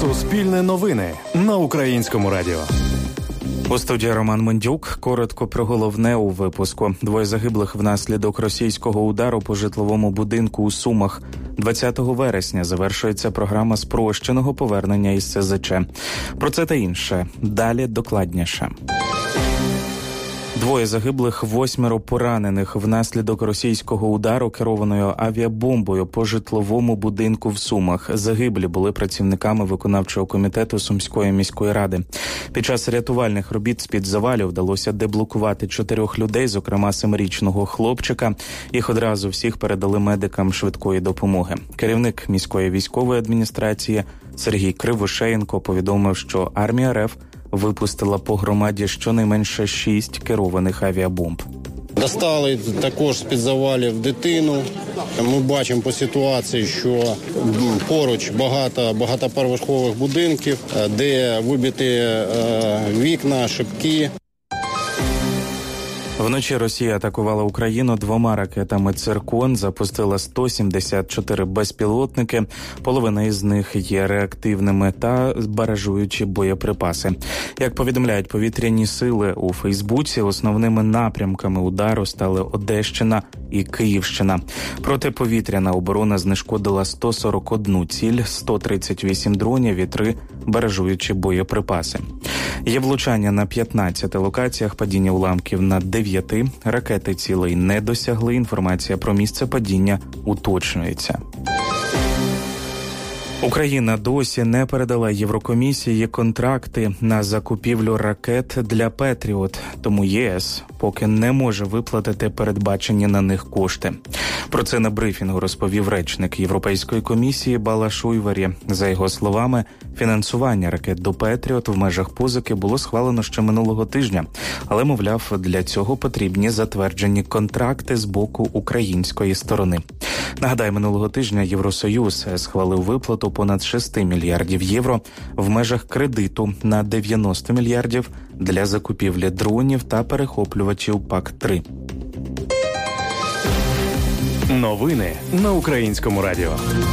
Суспільне новини на Українському радіо. У студії Роман Мондюк. Коротко про головне у випуску. 2 загиблих внаслідок російського удару по житловому будинку у Сумах. 20 вересня завершується програма спрощеного повернення із СЗЧ. Про це та інше. Далі докладніше. 2 загиблих, 8 поранених внаслідок російського удару керованою авіабомбою по житловому будинку в Сумах. Загиблі були працівниками виконавчого комітету Сумської міської ради. Під час рятувальних робіт з-під завалів вдалося деблокувати 4 людей, зокрема 7-річного хлопчика. Їх одразу всіх передали медикам швидкої допомоги. Керівник міської військової адміністрації Сергій Кривошеєнко повідомив, що армія РФ випустила по громаді щонайменше 6 керованих авіабомб. Достали також з-під завалів дитину. Ми бачимо по ситуації, що поруч багатоповерхових будинків, де вибиті вікна, шибки. Вночі Росія атакувала Україну 2 ракетами «Циркон», запустила 174 безпілотники, половина із них є реактивними та баражуючі боєприпаси. Як повідомляють повітряні сили у Фейсбуці, основними напрямками удару стали Одещина і Київщина. Протиповітряна оборона знешкодила 141 ціль, 138 дронів і 3 баражуючі боєприпаси. Є влучання на 15 локаціях, падіння уламків на 9. Ракети цілей не досягли. Інформація про місце падіння уточнюється. Україна досі не передала Єврокомісії контракти на закупівлю ракет для «Петріот», тому ЄС поки не може виплатити передбачені на них кошти. Про це на брифінгу розповів речник Європейської комісії Балаш Уйварі. За його словами, фінансування ракет до «Петріот» в межах позики було схвалено ще минулого тижня, але, мовляв, для цього потрібні затверджені контракти з боку української сторони. Нагадаю, минулого тижня Євросоюз схвалив виплату понад 6 мільярдів євро в межах кредиту на 90 мільярдів для закупівлі дронів та перехоплювачів ПАК-3. Новини на Українському радіо.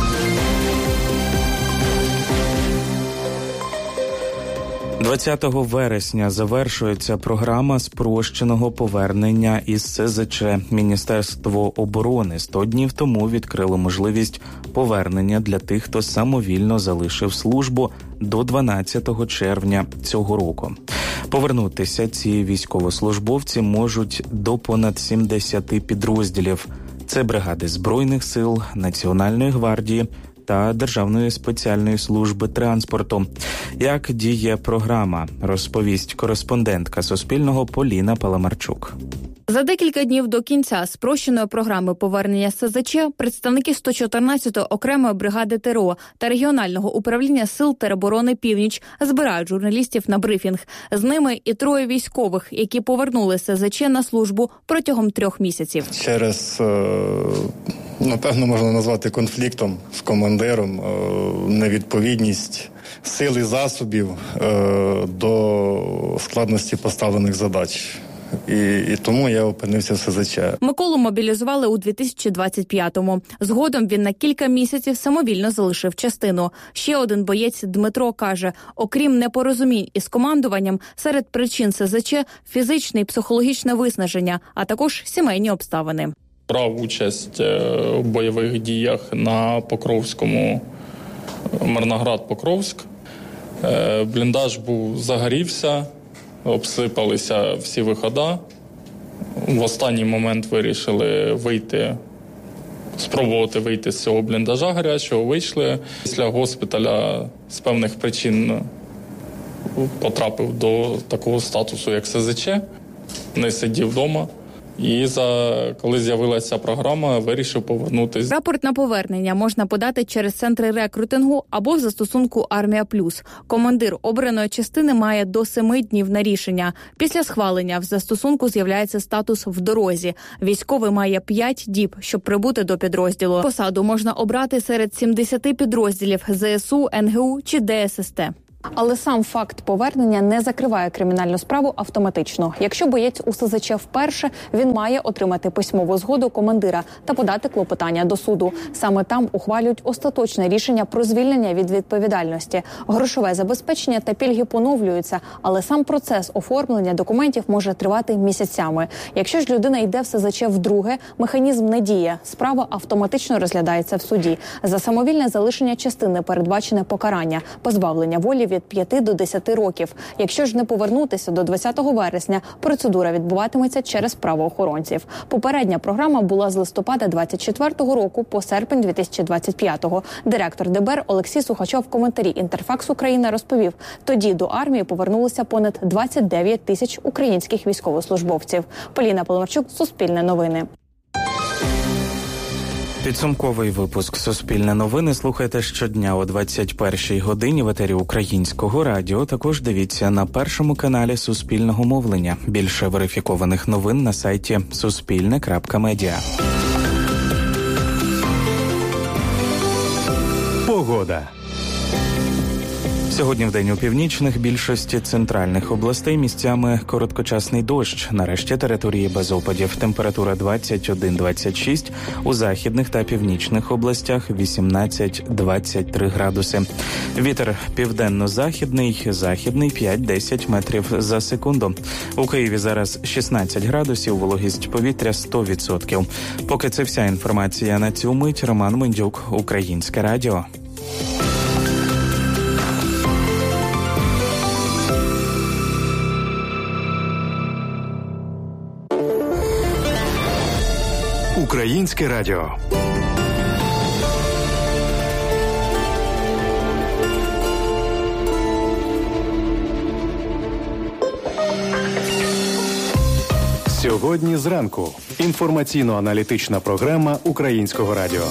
– 20 вересня завершується програма спрощеного повернення із СЗЧ. Міністерство оборони 100 днів тому відкрило можливість повернення для тих, хто самовільно залишив службу до 12 червня цього року. Повернутися ці військовослужбовці можуть до понад 70 підрозділів. Це бригади Збройних сил, Національної гвардії та Державної спеціальної служби транспорту. Як діє програма, розповість кореспондентка Суспільного Поліна Паламарчук. За декілька днів до кінця спрощеної програми повернення СЗЧ представники 114-ї окремої бригади ТРО та регіонального управління сил тероборони «Північ» збирають журналістів на брифінг. З ними і 3 військових, які повернули СЗЧ на службу протягом 3 місяців. Через, напевно, можна назвати конфліктом з командиром, невідповідність сил і засобів до складності поставлених задач. І тому я опинився в СЗЧ. Миколу мобілізували у 2025-му. Згодом він на кілька місяців самовільно залишив частину. Ще один боєць Дмитро каже, окрім непорозумінь із командуванням, серед причин СЗЧ – фізичне і психологічне виснаження, а також сімейні обставини. Брав участь у бойових діях на Покровському, Мирноград-Покровськ. Бліндаж загорівся. Обсипалися всі виходи. В останній момент вирішили спробувати вийти з цього бліндажа гарячого. Вийшли. Після госпіталя з певних причин потрапив до такого статусу, як СЗЧ. Не сидів вдома. І коли з'явилася програма, вирішив повернутися. Рапорт на повернення можна подати через центри рекрутингу або в застосунку «Армія Плюс». Командир обраної частини має до 7 днів на рішення. Після схвалення в застосунку з'являється статус «В дорозі». Військовий має 5 діб, щоб прибути до підрозділу. Посаду можна обрати серед 70 підрозділів ЗСУ, НГУ чи ДССТ. Але сам факт повернення не закриває кримінальну справу автоматично. Якщо боєць у СЗЧ вперше, він має отримати письмову згоду командира та подати клопотання до суду. Саме там ухвалюють остаточне рішення про звільнення від відповідальності. Грошове забезпечення та пільги поновлюються, але сам процес оформлення документів може тривати місяцями. Якщо ж людина йде в СЗЧ вдруге, механізм не діє. Справа автоматично розглядається в суді. За самовільне залишення частини передбачене покарання – позбавлення волі від 5 до 10 років. Якщо ж не повернутися до 20 вересня, процедура відбуватиметься через правоохоронців. Попередня програма була з листопада 24-го року по серпень 2025-го. Директор ДБР Олексій Сухачов в коментарі «Інтерфакс Україна» розповів, тоді до армії повернулося понад 29 тисяч українських військовослужбовців. Поліна Половарчук, Суспільне новини. Підсумковий випуск «Суспільне новини» слухайте щодня о 21-й годині в етері Українського радіо. Також дивіться на першому каналі Суспільного мовлення. Більше верифікованих новин на сайті suspilne.media. Погода. Сьогодні вдень у північних, більшості центральних областей місцями короткочасний дощ. На решті території без опадів. Температура 21-26, у західних та північних областях 18-23 градуси. Вітер південно-західний, західний 5-10 метрів за секунду. У Києві зараз 16 градусів, вологість повітря 100%. Поки це вся інформація на цю мить. Роман Мендюк, Українське радіо. Українське радіо. Сьогодні зранку. Інформаційно-аналітична програма Українського радіо.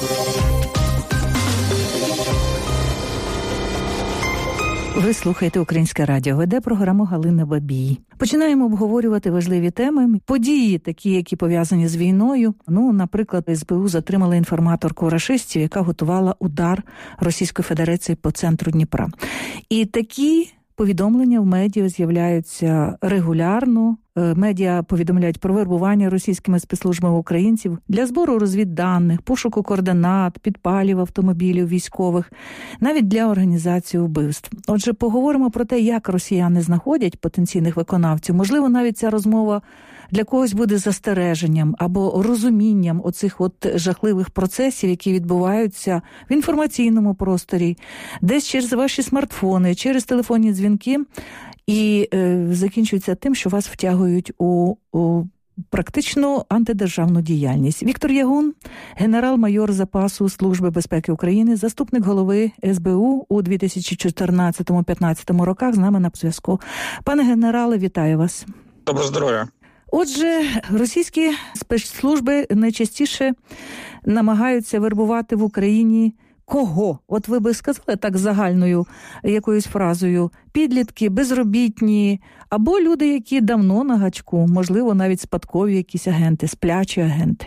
Ви слухаєте Українське радіо. Веде програму Галина Бабій. Починаємо обговорювати важливі теми. Події, такі, які пов'язані з війною. Наприклад, СБУ затримала інформаторку рашистів, яка готувала удар Російської Федерації по центру Дніпра. І такі повідомлення в медіа з'являються регулярно. Медіа повідомляють про вербування російськими спецслужбами українців для збору розвідданих, пошуку координат, підпалів автомобілів військових, навіть для організації вбивств. Отже, поговоримо про те, як росіяни знаходять потенційних виконавців. Можливо, навіть ця розмова для когось буде застереженням або розумінням оцих жахливих процесів, які відбуваються в інформаційному просторі, десь через ваші смартфони, через телефонні дзвінки, і закінчується тим, що вас втягують у практично антидержавну діяльність. Віктор Ягун, генерал-майор запасу Служби безпеки України, заступник голови СБУ у 2014-2015 роках, з нами на зв'язку. Пане генерале, вітаю вас. Доброго здоров'я. Отже, російські спецслужби найчастіше намагаються вербувати в Україні кого? От ви би сказали так загальною якоюсь фразою: підлітки, безробітні, або люди, які давно на гачку, можливо, навіть спадкові якісь агенти, сплячі агенти.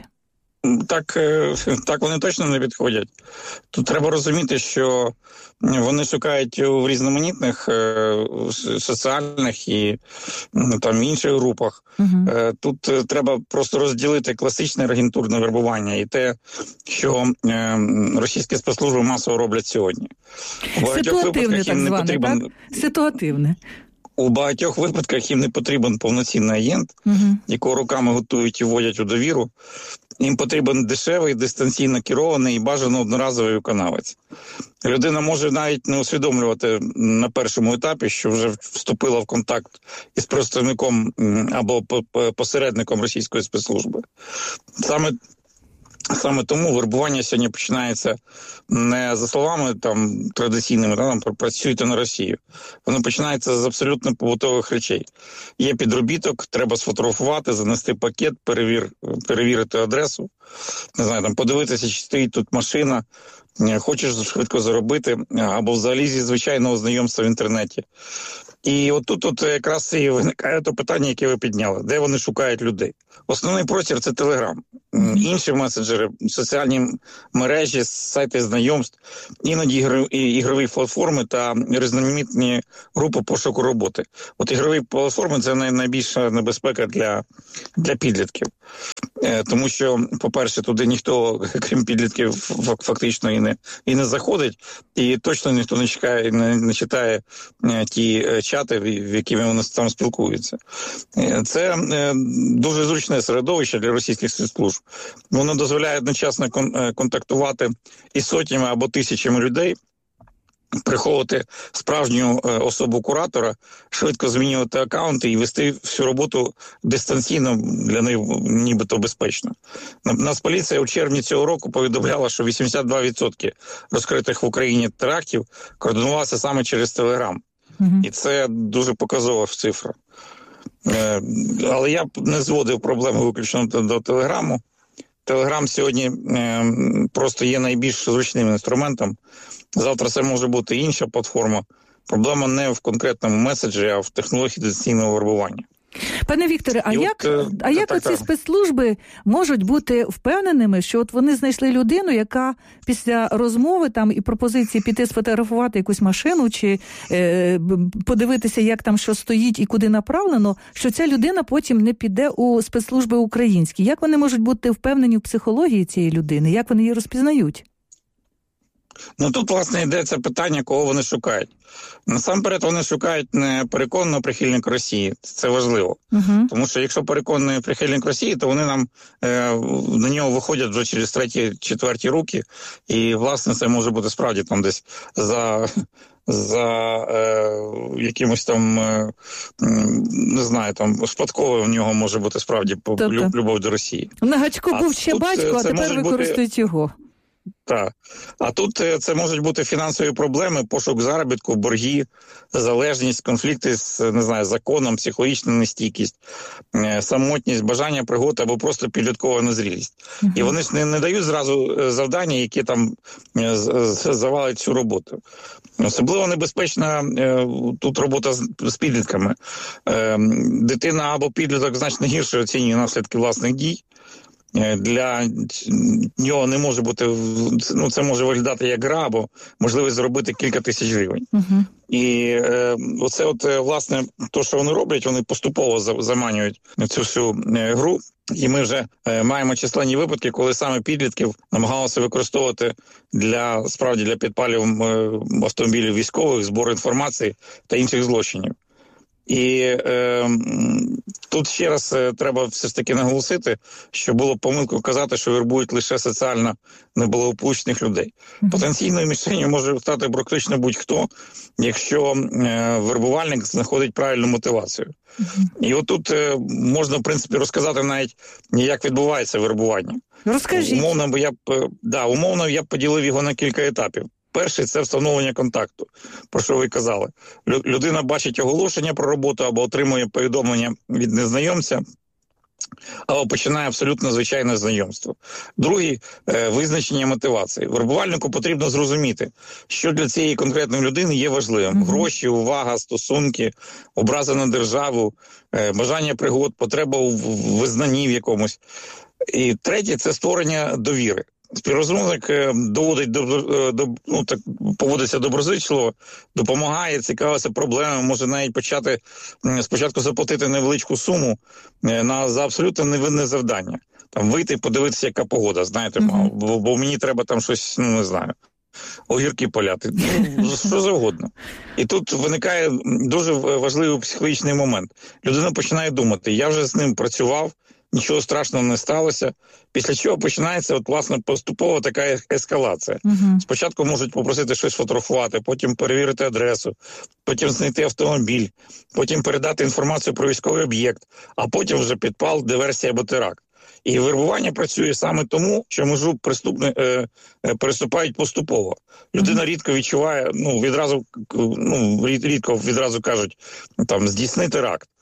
Так вони точно не підходять. Тут треба розуміти, що вони шукають в різноманітних соціальних і інших групах. Тут треба просто розділити класичне агентурне вербування і те, що російські спецслужби масово роблять сьогодні. Ситуативне так зване, так? Ситуативне. У багатьох випадках їм не потрібен повноцінний агент, якого руками готують і вводять у довіру. Їм потрібен дешевий, дистанційно керований і бажано одноразовий виконавець. Людина може навіть не усвідомлювати на першому етапі, що вже вступила в контакт із представником або посередником російської спецслужби. Саме тому вербування сьогодні починається не за словами традиційними, працюйте на Росію. Воно починається з абсолютно побутових речей. Є підробіток, треба сфотографувати, занести пакет, перевірити адресу, подивитися, чи стоїть тут машина, хочеш швидко заробити, або взагалі зі звичайного знайомства в інтернеті. І отут якраз і виникає то питання, яке ви підняли. Де вони шукають людей? Основний простір – це Телеграм. Інші меседжери, соціальні мережі, сайти знайомств, іноді ігрові платформи та різноманітні групи пошуку роботи. От ігрові платформи – це найбільша небезпека для підлітків. Тому що, по-перше, туди ніхто, крім підлітків, фактично і не заходить, і точно ніхто не читає ті чати, в якими вони там спілкуються. Це дуже зручне середовище для російських спецслужб. Воно дозволяє одночасно контактувати із сотнями або тисячами людей, приховувати справжню особу куратора, швидко змінювати акаунти і вести всю роботу дистанційно, для них нібито безпечно. Нацполіція у червні цього року повідомляла, що 82% розкритих в Україні терактів координувалися саме через Телеграм. І це дуже показова цифра. Але я б не зводив проблему виключно до Телеграму. Телеграм сьогодні просто є найбільш зручним інструментом. Завтра це може бути інша платформа. Проблема не в конкретному меседжі, а в технології дистанційного вербування. Пане Вікторе, як оці спецслужби можуть бути впевненими, що от вони знайшли людину, яка після розмови там і пропозиції піти сфотографувати якусь машину чи подивитися, як там що стоїть і куди направлено, що ця людина потім не піде у спецслужби українські? Як вони можуть бути впевнені в психології цієї людини? Як вони її розпізнають? Тут, власне, йдеться питання, кого вони шукають. Насамперед, вони шукають не переконаного прихильника Росії. Це важливо. Тому що якщо переконаний прихильник Росії, то вони на нього виходять вже через треті-четверті руки. І, власне, це може бути справді там десь за якимось там, не знаю, там спадково в нього може бути справді любов до Росії. На гачку був ще батько, а тепер використовують його. Так. А тут це можуть бути фінансові проблеми, пошук заробітку, борги, залежність, конфлікти з, не знаю, законом, психологічна нестійкість, самотність, бажання пригод або просто підліткова незрілість. І вони ж не дають зразу завдання, які там завалять цю роботу. Особливо небезпечна тут робота з підлітками. Дитина або підліток значно гірше оцінює наслідки власних дій. Для нього не може бути, це може виглядати як гра, або можливість заробити кілька тисяч гривень. І оце власне, то, що вони роблять, вони поступово заманюють цю всю гру. І ми вже маємо численні випадки, коли саме підлітків намагалися використовувати для підпалів автомобілів військових, збору інформації та інших злочинів. І тут ще раз треба все ж таки наголосити, що було помилкою казати, що вербують лише соціально неблагополучних людей. Потенційною мішенью може стати практично будь-хто, якщо вербувальник знаходить правильну мотивацію. І отут можна, в принципі, розказати навіть, як відбувається вербування. Розкажіть. Умовно я б поділив його на кілька етапів. Перший – це встановлення контакту, про що ви казали. Людина бачить оголошення про роботу або отримує повідомлення від незнайомця, або починає абсолютно звичайне знайомство. Другий – визначення мотивації. Вербувальнику потрібно зрозуміти, що для цієї конкретної людини є важливим. Гроші, увага, стосунки, образа на державу, бажання пригод, потреба у визнанні в якомусь. І третє – це створення довіри. Співрозмовник поводиться доброзичливо, допомагає, цікавиться проблемами, може навіть почати спочатку заплатити невеличку суму за абсолютно невинне завдання. Там вийти, подивитися, яка погода, знаєте, бо мені треба там щось, не знаю, огірки поляти, що завгодно. І тут виникає дуже важливий психологічний момент. Людина починає думати, я вже з ним працював, нічого страшного не сталося. Після чого починається, власне, поступова така ескалація. Спочатку можуть попросити щось фотографувати, потім перевірити адресу, потім знайти автомобіль, потім передати інформацію про військовий об'єкт, а потім вже підпал, диверсія або теракт. І вербування працює саме тому, що межу переступають поступово. Людина рідко відчуває, рідко відразу кажуть, там, здійсни теракт.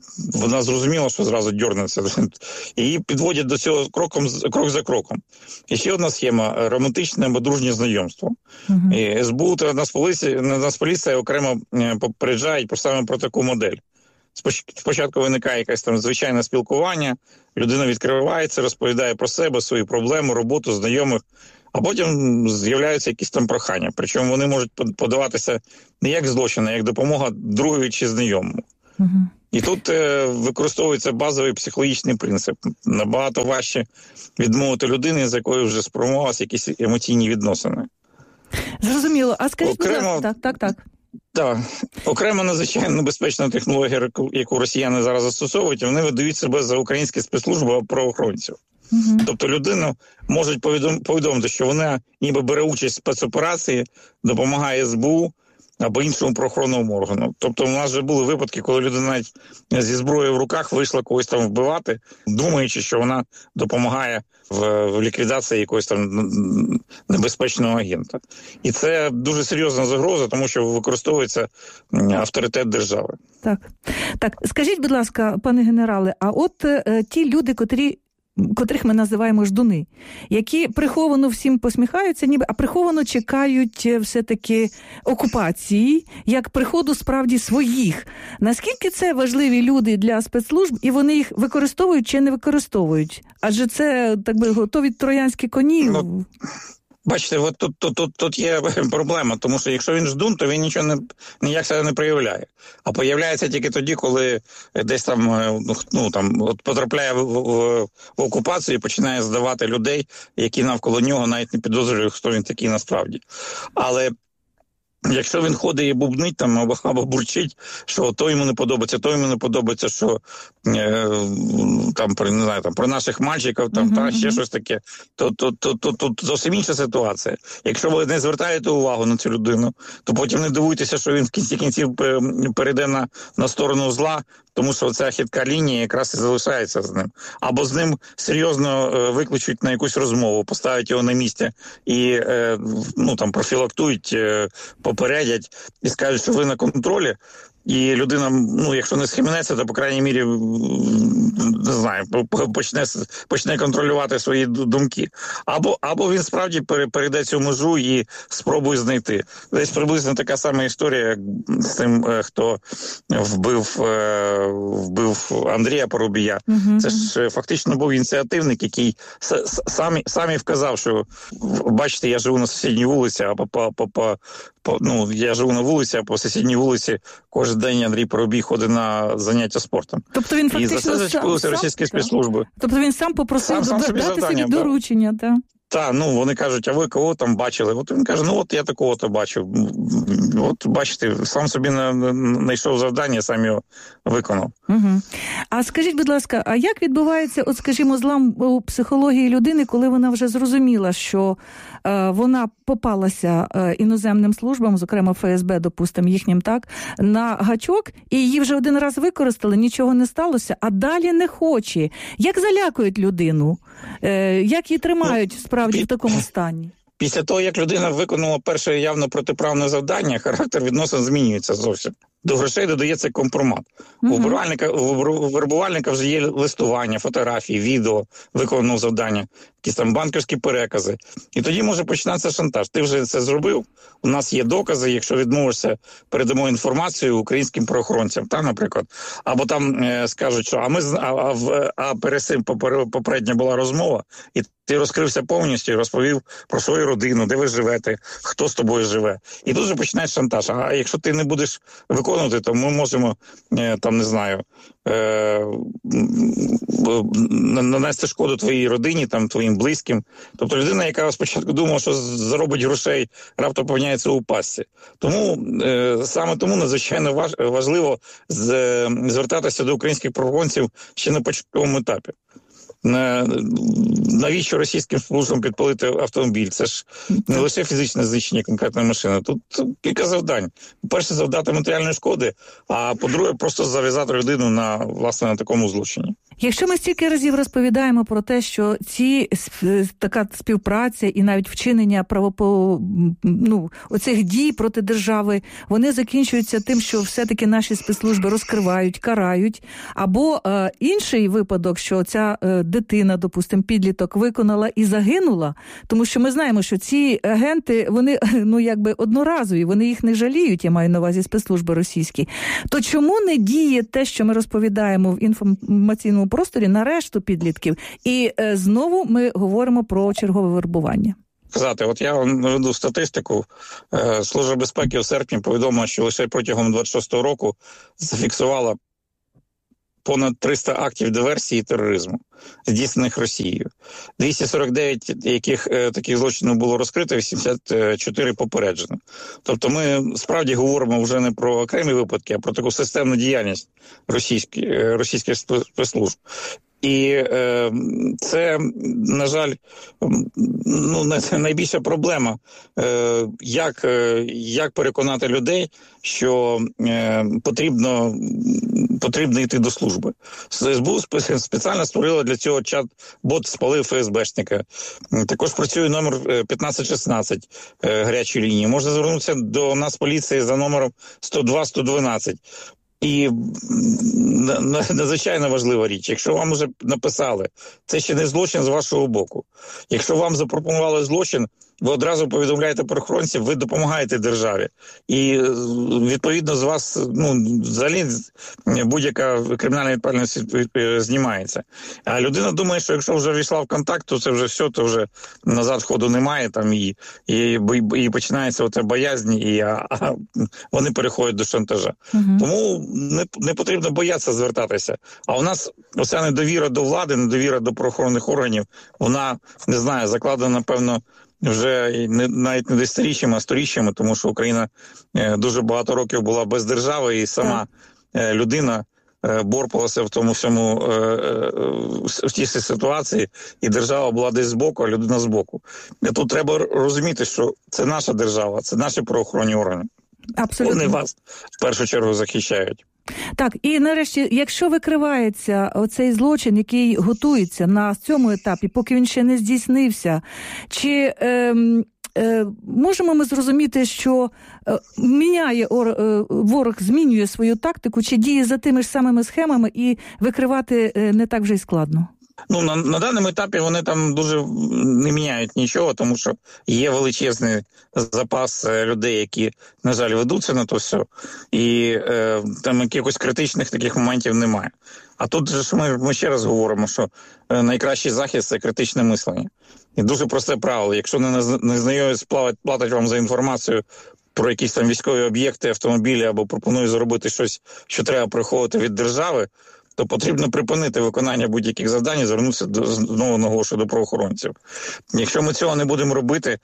вона зрозуміла, що зразу дьорнеться. Її підводять до цього крок за кроком. І ще одна схема – романтичне або дружнє знайомство. І СБУ та Нацполіція окремо попереджають саме про таку модель. Спочатку виникає якесь там звичайне спілкування, людина відкривається, розповідає про себе, свої проблеми, роботу, знайомих, а потім з'являються якісь там прохання. Причому вони можуть подаватися не як злочин, а як допомога другові чи знайомому. І тут використовується базовий психологічний принцип. Набагато важче відмовити людини, з якою вже сформувалися якісь емоційні відносини. Зрозуміло. А скажіть, окремо, так. Так. Окремо надзвичайно небезпечна технологія, яку росіяни зараз застосовують, вони видають себе за українські спецслужби або правоохоронців. Тобто людину можуть повідомити, що вона ніби бере участь в спецоперації, допомагає СБУ або іншому правоохоронному органу. Тобто у нас вже були випадки, коли людина навіть зі зброєю в руках вийшла когось там вбивати, думаючи, що вона допомагає в ліквідації якогось там небезпечного агента. І це дуже серйозна загроза, тому що використовується авторитет держави. Так. Скажіть, будь ласка, пане генерале, а от ті люди, котрих ми називаємо ждуни, які приховано всім посміхаються, ніби, а приховано чекають все-таки окупації, як приходу справді своїх. Наскільки це важливі люди для спецслужб, і вони їх використовують чи не використовують? Адже це, так би, готові троянські коні. Бачите, от тут є проблема, тому що якщо він ждун, то він нічого ніяк себе не проявляє. А проявляється тільки тоді, коли десь там, от потрапляє в окупацію і починає здавати людей, які навколо нього навіть не підозрюють, хто він такий насправді. Але якщо він ходить і бубнить там або бурчить, що то йому не подобається, що не знаю, про наших мальчиків, та ще щось таке, то зовсім інша ситуація. Якщо ви не звертаєте увагу на цю людину, то потім не дивуйтеся, що він в кінці кінців перейде на сторону зла, тому що ця хитка лінія якраз і залишається з ним. Або з ним серйозно викличуть на якусь розмову, поставлять його на місце і профілактують, попередять і скажуть, що ви на контролі. І людина, якщо не схаменеться, то, по крайній мірі, не знаю, почне контролювати свої думки. Або він справді перейде цю межу і спробує знайти. Десь приблизно така сама історія, як з тим, хто вбив Андрія Парубія. Це ж фактично був ініціативник, який самі вказав, що, бачите, я живу на сусідній вулиці, я живу на вулиці, а по сусідній вулиці кожен день Андрій Парубій ходить на заняття спортом. Тобто він фактично і за це зачепилися російські спецслужби. Тобто він сам попросив дати собі доручення, так? Так, вони кажуть, а ви кого там бачили? От він каже, я такого-то бачив. От бачите, сам собі знайшов завдання, сам його виконав. А скажіть, будь ласка, а як відбувається, злам у психології людини, коли вона вже зрозуміла, що вона попалася іноземним службам, зокрема ФСБ, допустимо, їхнім так, на гачок, і її вже один раз використали, нічого не сталося, а далі не хоче. Як залякують людину? Як її тримають справді в такому стані? Після того, як людина виконала перше явно протиправне характер відносин змінюється зовсім. До грошей додається компромат. У вербувальника вже є листування, фотографії, відео виконаного завдання, якісь там банківські перекази. І тоді може починатися шантаж. Ти вже це зробив, у нас є докази, якщо відмовишся, передамо інформацію українським правоохоронцям, наприклад. Або там скажуть, що перед цим попередня була розмова, і ти розкрився повністю і розповів про свою родину, де ви живете, хто з тобою живе. І тут же починається шантаж. А якщо ти не будеш виконувати, то ми можемо, нанести шкоду твоїй родині, твоїм близьким. Тобто людина, яка спочатку думала, що заробить грошей, раптом опиняється у пастці. Саме тому надзвичайно важливо звертатися до українських правоохоронців ще на початковому етапі. навіщо російським службам підпалити автомобіль? Це ж не лише фізичне знищення конкретної машини. Тут кілька завдань. По-перше, завдати матеріальної шкоди, а по-друге, просто зав'язати людину на такому злочині. Якщо ми стільки разів розповідаємо про те, що така співпраця і навіть вчинення оцих дій проти держави, вони закінчуються тим, що все-таки наші спецслужби розкривають, карають, або інший випадок, що ця дитина, допустимо, підліток виконала і загинула, тому що ми знаємо, що ці агенти, вони одноразові, вони їх не жаліють, я маю на увазі спецслужби російські. То чому не діє те, що ми розповідаємо в інформаційному просторі на решту підлітків? І знову ми говоримо про чергове вербування. От я вам наведу статистику. Служба безпеки у серпні повідомила, що лише протягом 26-го року зафіксувала понад 300 актів диверсії і тероризму, здійснених Росією. 249 таких злочинів було розкрито, 84 попереджено. Тобто ми справді говоримо вже не про окремі випадки, а про таку системну діяльність російських спецслужб. І це, на жаль, найбільша проблема, як переконати людей, що потрібно йти до служби. СБУ спеціально створила для цього чат-бот «Спалив ФСБшника». Також працює номер 1516 гарячої лінії. Можна звернутися до нас поліції за номером 102-112. І надзвичайно важлива річ, якщо вам вже написали, це ще не злочин з вашого боку. Якщо вам запропонували злочин, ви одразу повідомляєте правоохоронців, ви допомагаєте державі. І, відповідно, з вас, взагалі, будь-яка кримінальна відповідальність знімається. А людина думає, що якщо вже війшла в контакт, то це вже все, то вже назад ходу немає, там, і починається оця боязнь, і вони переходять до шантажа. Тому не потрібно боятися звертатися. А у нас оця недовіра до влади, недовіра до правоохоронних органів, вона, не знаю, закладена, напевно, вже навіть не десятиріччями, а сторіччями, тому що Україна дуже багато років була без держави, і сама людина борпалася в тому всьому, в тій ситуації, і держава була десь збоку, а людина збоку. Тут треба розуміти, що це наша держава, це наші правоохоронні органи. Абсолютно. Вони вас в першу чергу захищають. Так, і нарешті, якщо викривається оцей злочин, який готується на цьому етапі, поки він ще не здійснився, чи можемо ми зрозуміти, що ворог змінює свою тактику, чи діє за тими ж самими схемами і викривати не так вже й складно? На даному етапі вони там дуже не міняють нічого, тому що є величезний запас людей, які, на жаль, ведуться на то все, і там якихось критичних таких моментів немає. А тут же ми ще раз говоримо, що найкращий захист – це критичне мислення. І дуже просте правило, якщо незнайомець платить вам за інформацію про якісь там військові об'єкти, автомобілі, або пропонує зробити щось, що треба приховувати від держави, то потрібно припинити виконання будь-яких завдань і звернутися знову наголошую до правоохоронців. Якщо ми цього не будемо робити,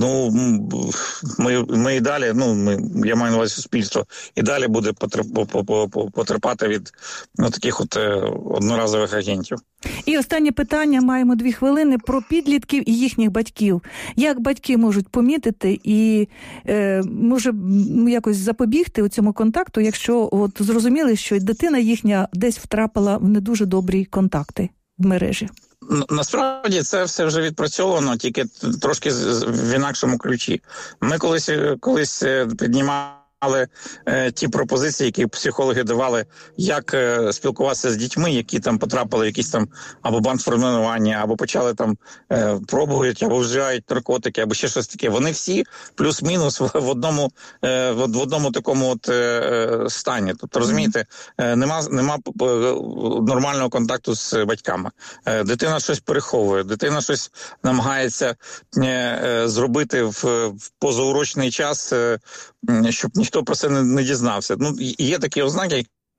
ми і далі, я маю на увазі суспільство, і далі буде потерпати від таких одноразових агентів. І останнє питання, маємо 2 хвилини, про підлітків і їхніх батьків. Як батьки можуть помітити і може якось запобігти у цьому контакту, якщо зрозуміли, що дитина їхня десь втрапила в не дуже добрі контакти в мережі? Насправді це все вже відпрацьовано, тільки трошки в інакшому ключі. Ми колись піднімали ті пропозиції, які психологи давали, як спілкуватися з дітьми, які там потрапили в якісь там або бандформування, або почали там пробують, або вживають наркотики, або ще щось таке. Вони всі плюс-мінус в одному такому стані. Тобто, розумієте, нема нормального контакту з батьками. Дитина щось переховує, дитина щось намагається зробити в позаурочний час, щоб ніхто про це не дізнався. Є такі ознаки,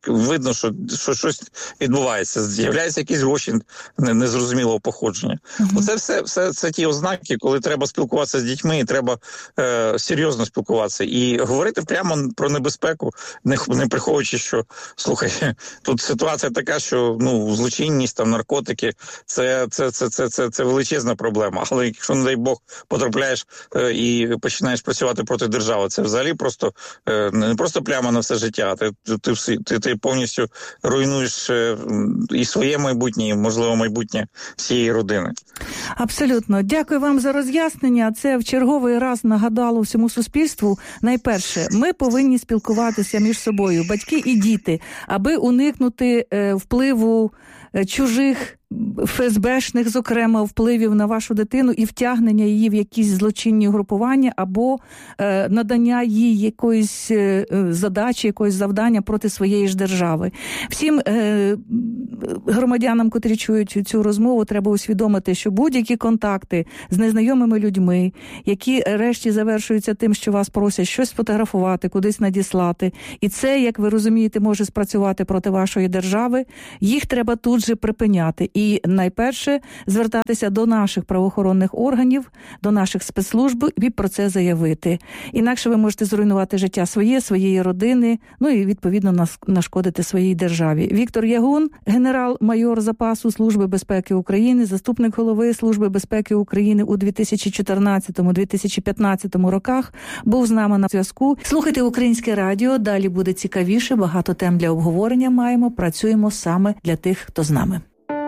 видно, що щось відбувається. З'являються якісь гроші незрозумілого походження. Оце все це ті ознаки, коли треба спілкуватися з дітьми, і треба серйозно спілкуватися. І говорити прямо про небезпеку, не приховуючи, що, слухай, тут ситуація така, що злочинність, там, наркотики, це величезна проблема. Але якщо, не дай Бог, потрапляєш і починаєш працювати проти держави, це взагалі просто не просто пляма на все життя, ти повністю руйнуєш і своє майбутнє, і, можливо, майбутнє всієї родини. Абсолютно. Дякую вам за роз'яснення. Це в черговий раз нагадало всьому суспільству. Найперше, ми повинні спілкуватися між собою, батьки і діти, аби уникнути впливу чужих ФСБшних, зокрема, впливів на вашу дитину і втягнення її в якісь злочинні групування або надання їй якоїсь задачі, якоїсь завдання проти своєї ж держави. Всім громадянам, котрі чують цю розмову, треба усвідомити, що будь-які контакти з незнайомими людьми, які решті завершуються тим, що вас просять щось сфотографувати, кудись надіслати, і це, як ви розумієте, може спрацювати проти вашої держави, їх треба тут же припиняти. І найперше звертатися до наших правоохоронних органів, до наших спецслужб і про це заявити. Інакше ви можете зруйнувати життя своєї родини, і відповідно нашкодити своїй державі. Віктор Ягун, генерал-майор запасу Служби безпеки України, заступник голови Служби безпеки України у 2014-2015 роках, був з нами на зв'язку. Слухайте Українське радіо, далі буде цікавіше, багато тем для обговорення маємо, працюємо саме для тих, хто з нами.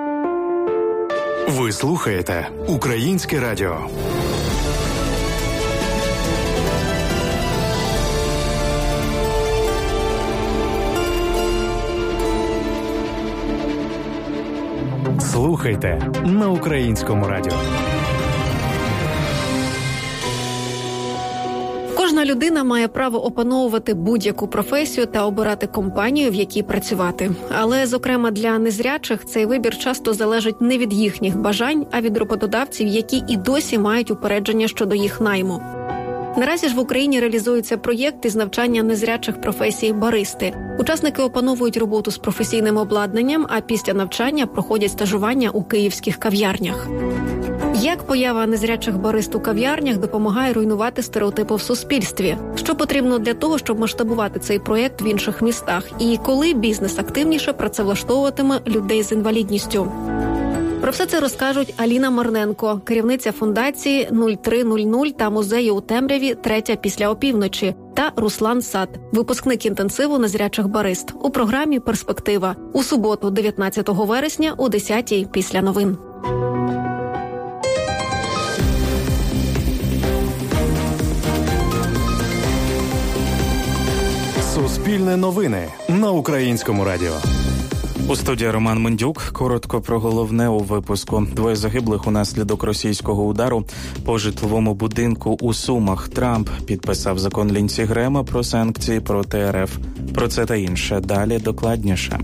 Ви слухаєте Українське радіо. Слухайте на Українському радіо. Кожна людина має право опановувати будь-яку професію та обирати компанію, в якій працювати. Але, зокрема, для незрячих цей вибір часто залежить не від їхніх бажань, а від роботодавців, які і досі мають упередження щодо їх найму. Наразі ж в Україні реалізується проєкт із навчання незрячих професій баристи. Учасники опановують роботу з професійним обладнанням, а після навчання проходять стажування у київських кав'ярнях. Як поява незрячих барист у кав'ярнях допомагає руйнувати стереотипи в суспільстві? Що потрібно для того, щоб масштабувати цей проєкт в інших містах? І коли бізнес активніше працевлаштовуватиме людей з інвалідністю? Про все це розкажуть Аліна Марненко, керівниця фундації 0300 та музею у темряві «Третя після опівночі», та Руслан Сад, випускник інтенсиву незрячих барист, у програмі «Перспектива» у суботу, 19 вересня о 10-й після новин. Суспільне новини на Українському радіо. У студії Роман Мендюк. Коротко про головне у випуску. 2 загиблих унаслідок російського удару по житловому будинку у Сумах. Трамп підписав закон Лінсі Грема про санкції проти РФ. Про це та інше. Далі докладніше.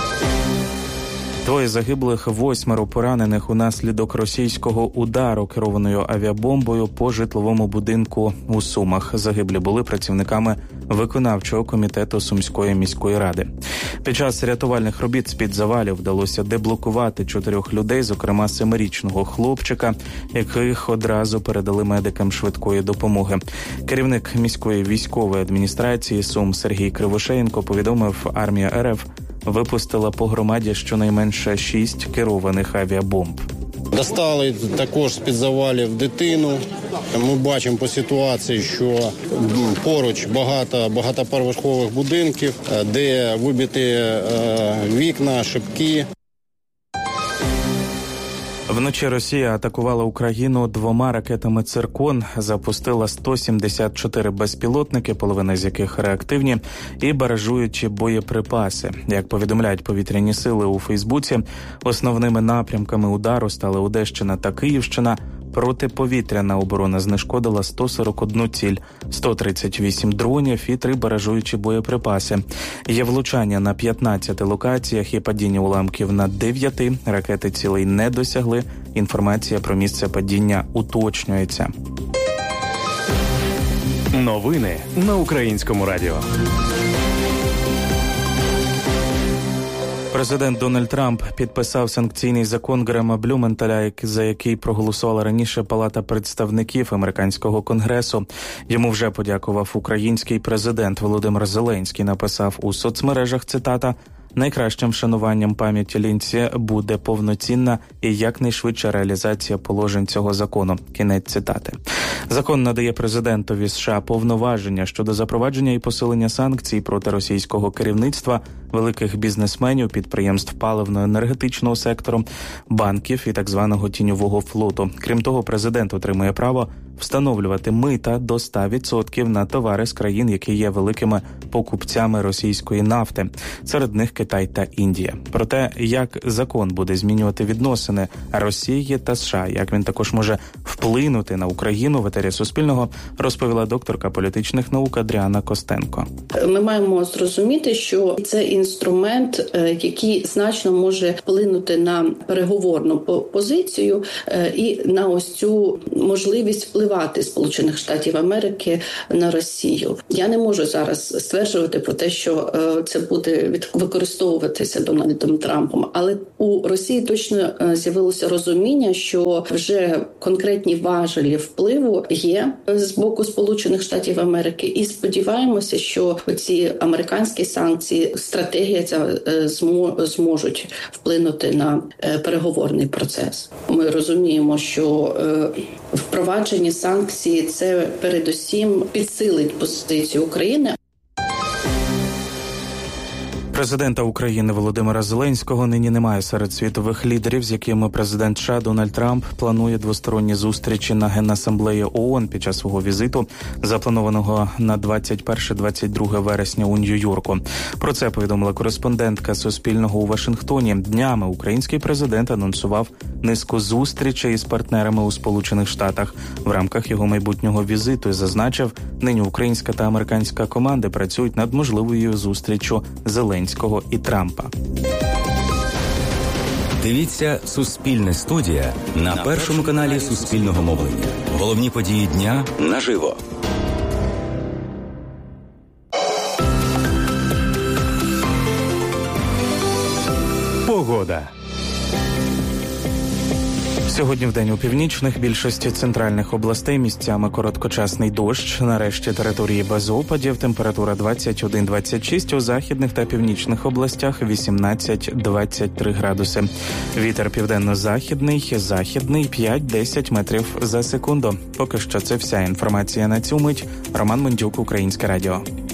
2 загиблих, 8 поранених унаслідок російського удару керованою авіабомбою по житловому будинку у Сумах. Загиблі були працівниками виконавчого комітету Сумської міської ради. Під час рятувальних робіт з-під завалів вдалося деблокувати 4 людей, зокрема 7-річного хлопчика, яких одразу передали медикам швидкої допомоги. Керівник міської військової адміністрації Сум Сергій Кривошеєнко повідомив, армія РФ випустила по громаді щонайменше 6 керованих авіабомб. Достали також з-під завалів дитину. Ми бачимо по ситуації, що поруч багатоповерхових будинків, де вибиті вікна, шибки. Вночі Росія атакувала Україну 2 ракетами «Циркон», запустила 174 безпілотники, половина з яких реактивні, і баражуючі боєприпаси. Як повідомляють повітряні сили у Фейсбуці, основними напрямками удару стали Одещина та Київщина. Протиповітряна оборона знешкодила 141 ціль, 138 дронів і 3 баражуючі боєприпаси. Є влучання на 15 локаціях і падіння уламків на 9. Ракети цілей не досягли. Інформація про місце падіння уточнюється. Новини на Українському радіо. Президент Дональд Трамп підписав санкційний закон Грема Блюменталя, за який проголосувала раніше Палата представників американського конгресу. Йому вже подякував український президент Володимир Зеленський. Написав у соцмережах, цитата: «Найкращим вшануванням пам'яті Лінці буде повноцінна і якнайшвидша реалізація положень цього закону». Кінець цитати. Закон надає президентові США повноваження щодо запровадження і посилення санкцій проти російського керівництва, великих бізнесменів, підприємств паливно-енергетичного сектору, банків і так званого тіньового флоту. Крім того, президент отримує право встановлювати мита до 100% на товари з країн, які є великими покупцями російської нафти. Серед них Китай та Індія. Про те, як закон буде змінювати відносини Росії та США, як він також може вплинути на Україну, в етері Суспільного розповіла докторка політичних наук Адріана Костенко. Ми маємо зрозуміти, що це інструмент, який значно може вплинути на переговорну позицію і на ось цю можливість впливати Сполучених Штатів Америки на Росію. Я не можу зараз стверджувати про те, що це буде використовуватися Дональдом Трампом, але у Росії точно з'явилося розуміння, що вже конкретні важелі впливу є з боку Сполучених Штатів Америки, і сподіваємося, що ці американські санкції, стратегія ця зможуть вплинути на переговорний процес. Ми розуміємо, що впровадження санкцій – це передусім підсилить позицію України. Президента України Володимира Зеленського нині немає серед світових лідерів, з якими президент США Дональд Трамп планує двосторонні зустрічі на Генасамблеї ООН під час свого візиту, запланованого на 21-22 вересня у Нью-Йорку. Про це повідомила кореспондентка Суспільного у Вашингтоні. Днями український президент анонсував низку зустрічей із партнерами у Сполучених Штатах. В рамках його майбутнього візиту і зазначив, нині українська та американська команди працюють над можливою зустрічю Зеленського і Трампа. Дивіться «Суспільне студія» на першому каналі Суспільного мовлення. Головні події дня наживо. Погода. Сьогодні вдень у північних, більшості центральних областей місцями короткочасний дощ. На решті території без опадів. Температура 21-26, у західних та північних областях 18-23 градуси. Вітер південно-західний, західний 5-10 метрів за секунду. Поки що це вся інформація на цю мить. Роман Мондюк, Українське радіо.